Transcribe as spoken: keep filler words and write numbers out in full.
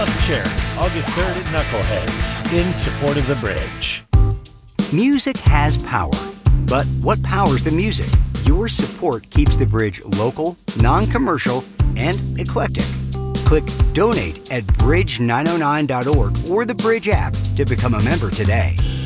Buck Cherry, August third at Knuckleheads, in support of the bridge. Music has power, but what powers the music? Your support keeps the bridge local, non-commercial, and eclectic. Click Donate at bridge nine oh nine dot org or the Bridge app to become a member today.